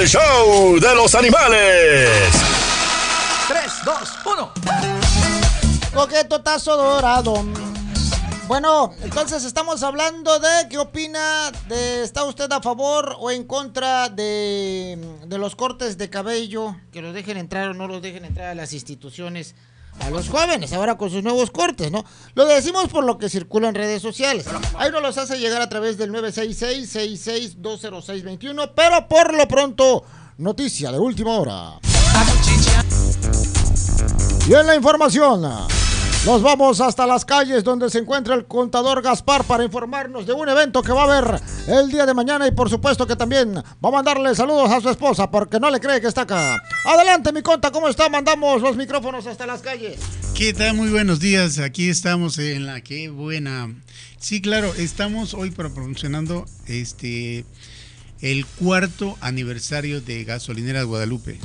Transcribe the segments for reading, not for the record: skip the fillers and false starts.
el show de los animales. 3, 2, 1. Coqueto tazo dorado. Bueno, entonces estamos hablando de qué opina ¿está usted a favor o en contra de los cortes de cabello? Que los dejen entrar o no los dejen entrar a las instituciones a los jóvenes, ahora con sus nuevos cortes, ¿no? Lo decimos por lo que circula en redes sociales. Ahí nos los hace llegar a través del 966-66-20621, pero por lo pronto, noticia de última hora. Y en la información, nos vamos hasta las calles donde se encuentra el contador Gaspar para informarnos de un evento que va a haber el día de mañana y por supuesto que también va a mandarle saludos a su esposa porque no le cree que está acá. Adelante, mi conta, ¿cómo está? Mandamos los micrófonos hasta las calles. ¿Qué tal? Muy buenos días. Aquí estamos en la Qué Buena. Sí, claro, estamos hoy promocionando el 4º aniversario de Gasolineras Guadalupe.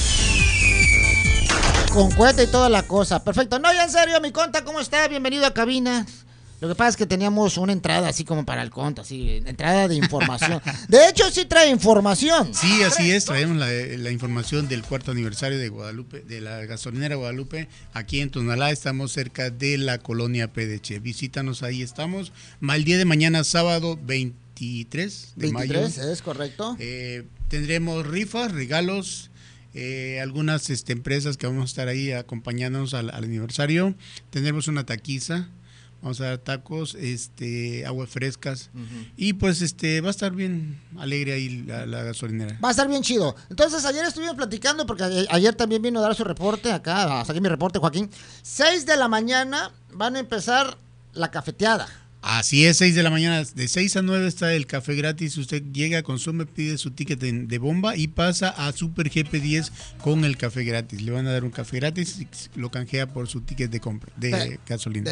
Con cohete y toda la cosa. Perfecto. No, ya en serio, mi conta, ¿cómo está? Bienvenido a cabina. Lo que pasa es que teníamos una entrada así como para el conta, así, entrada de información. De hecho, sí trae información. Sí, así es. Traemos la información del 4º aniversario de Guadalupe, de la Gasolinera Guadalupe, aquí en Tonalá. Estamos cerca de la colonia PDC. Visítanos, ahí estamos. El día de mañana, sábado 23 de mayo. 23, es correcto. Tendremos rifas, regalos. Algunas empresas que vamos a estar ahí acompañándonos al aniversario. Tendremos una taquiza, vamos a dar tacos, aguas frescas, y pues va a estar bien alegre ahí la gasolinera. Va a estar bien chido. Entonces ayer estuvimos platicando porque ayer también vino a dar su reporte acá, saqué mi reporte, Joaquín. 6 de la mañana van a empezar la cafeteada. Así es, 6 de la mañana, de 6 a 9 está el café gratis. Usted llega, consume, pide su ticket de bomba y pasa a Super GP10 con el café gratis. Le van a dar un café gratis y lo canjea por su ticket de compra, de gasolina.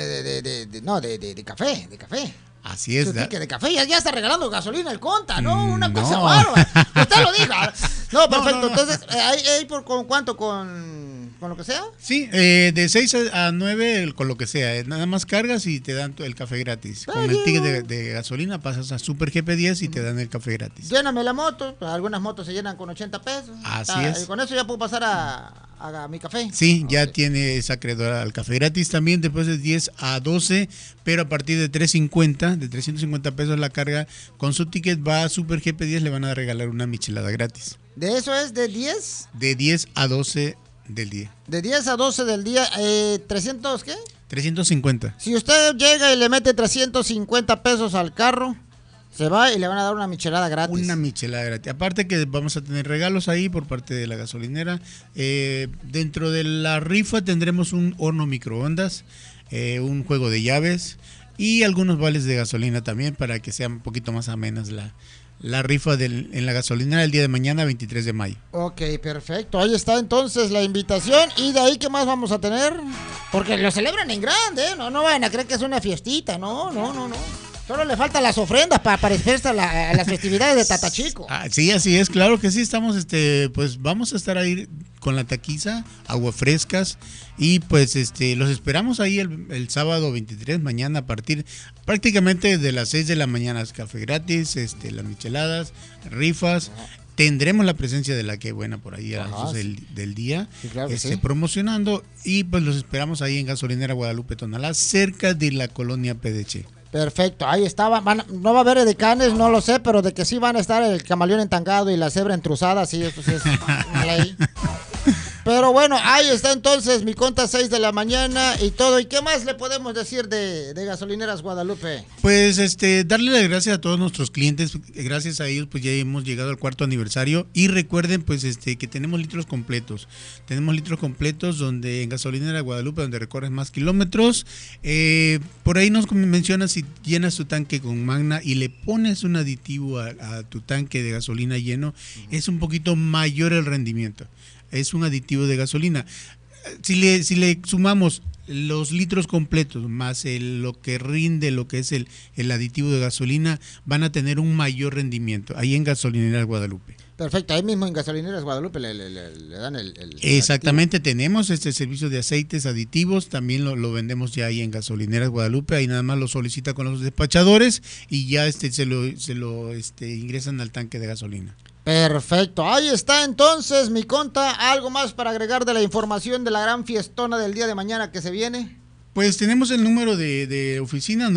De café. Así es. Su ticket de café, ya está regalando gasolina el conta, ¿no? Una cosa bárbara. Usted lo diga. No, perfecto. No. Entonces, ¿ahí con cuánto? ¿Con lo que sea? Sí, de 6 a 9 con lo que sea. Nada más cargas y te dan el café gratis. Con el ticket de gasolina pasas a Super GP10 y te dan el café gratis. Lléname la moto. Algunas motos se llenan con 80 pesos. Así es. Con eso ya puedo pasar a mi café. Sí, ya tiene esa acreedora al café gratis también después de 10 a 12, pero a partir de 350 pesos la carga, con su ticket va a Super GP10, le van a regalar una michelada gratis. ¿De eso es de 10? De 10 a 12 del día. De 10 a 12 del día, ¿300 qué? 350. Si usted llega y le mete 350 pesos al carro, se va y le van a dar una michelada gratis. Una michelada gratis. Aparte que vamos a tener regalos ahí por parte de la gasolinera. Dentro de la rifa tendremos un horno microondas, un juego de llaves y algunos vales de gasolina también para que sea un poquito más amenas la rifa en la gasolinera el día de mañana, 23 de mayo. Ok, perfecto. Ahí está entonces la invitación. ¿Y de ahí qué más vamos a tener? Porque lo celebran en grande, ¿eh? No vayan a creer que es una fiestita. No. Solo le faltan las ofrendas para parecerse a las festividades de Tatachico. Sí, así es, claro que sí, estamos, pues vamos a estar ahí con la taquiza, agua frescas, y pues los esperamos ahí el sábado 23, mañana a partir prácticamente de las 6 de la mañana, café gratis, las micheladas, rifas. Tendremos la presencia de la Qué Buena por ahí a las 12 del día, sí, claro sí, promocionando, y pues los esperamos ahí en Gasolinera Guadalupe Tonalá, cerca de la colonia PDC. Perfecto, ahí estaba. No va a haber edecanes, no lo sé, pero de que sí van a estar el camaleón entangado y la cebra entruzada, sí, eso sí es ley. Pero bueno, ahí está entonces mi conta, 6 de la mañana y todo. ¿Y qué más le podemos decir de Gasolineras Guadalupe? Pues darle las gracias a todos nuestros clientes. Gracias a ellos pues ya hemos llegado al 4º aniversario. Y recuerden pues que tenemos litros completos. Tenemos litros completos donde en Gasolinera Guadalupe, donde recorres más kilómetros. Por ahí nos mencionas si llenas tu tanque con Magna y le pones un aditivo a tu tanque de gasolina lleno, es un poquito mayor el rendimiento. Es un aditivo de gasolina. Si le sumamos los litros completos más lo que rinde, lo que es el aditivo de gasolina, van a tener un mayor rendimiento ahí en Gasolineras Guadalupe. Perfecto, ahí mismo en Gasolineras Guadalupe le dan el Exactamente, aditivo. Tenemos este servicio de aceites aditivos, también lo vendemos ya ahí en Gasolineras Guadalupe, ahí nada más lo solicita con los despachadores y ya se lo ingresan al tanque de gasolina. Perfecto, ahí está entonces, mi conta. ¿Algo más para agregar de la información de la gran fiestona del día de mañana que se viene? Pues tenemos el número de oficina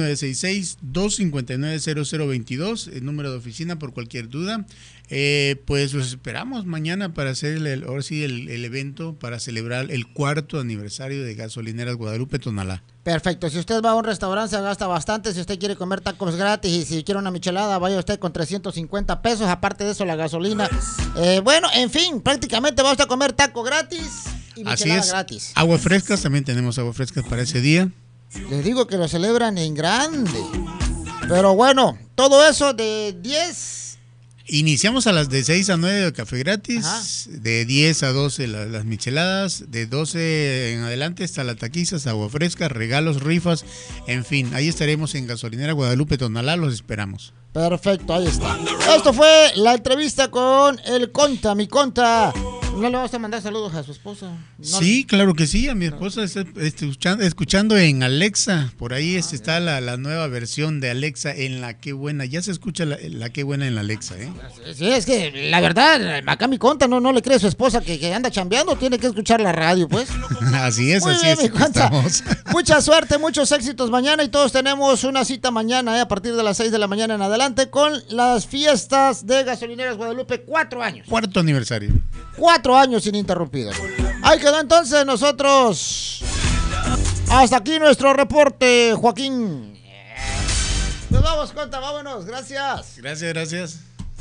966-259-0022, el número de oficina por cualquier duda. Pues los esperamos mañana para hacer ahora sí el evento para celebrar el 4º aniversario de Gasolineras Guadalupe Tonalá. Perfecto, si usted va a un restaurante se gasta bastante, si usted quiere comer tacos gratis y si quiere una michelada, vaya usted con 350 pesos, aparte de eso la gasolina. Bueno, en fin, prácticamente va usted a comer taco gratis y michelada Así es. gratis. Agua frescas, también tenemos agua frescas para ese día. Les digo que lo celebran en grande. Pero bueno, todo eso de 10... Iniciamos a las de 6 a 9 el café gratis, Ajá. de 10 a 12 las micheladas, de 12 en adelante hasta las taquizas, agua fresca, regalos, rifas, en fin, ahí estaremos en Gasolinera Guadalupe Tonalá, los esperamos. Perfecto, ahí está. Esto fue la entrevista con el Conta, mi Conta. ¿No le vas a mandar saludos a su esposa? No. Sí, claro que sí, a mi esposa está escuchando en Alexa, por ahí está la nueva versión de Alexa en la Qué Buena, ya se escucha la Qué Buena en la Alexa, ¿eh? Sí, es que la verdad, acá mi Conta no le cree a su esposa que anda chambeando, tiene que escuchar la radio, pues. Así es, Muy así bien, es. mi Conta. Estamos. Mucha suerte, muchos éxitos mañana y todos tenemos una cita mañana, a partir de las 6 de la mañana en adelante con las fiestas de Gasolineras Guadalupe, 4 años. 4º aniversario. 4 años ininterrumpidos. Ahí quedó entonces nosotros. Hasta aquí nuestro reporte, Joaquín. Nos vamos, Conta, vámonos, gracias. Gracias.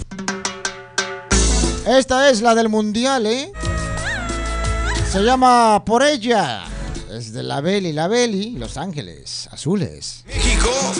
Esta es la del mundial, ¿eh? Se llama Por Ella. Es de La Beli, Los Ángeles Azules. México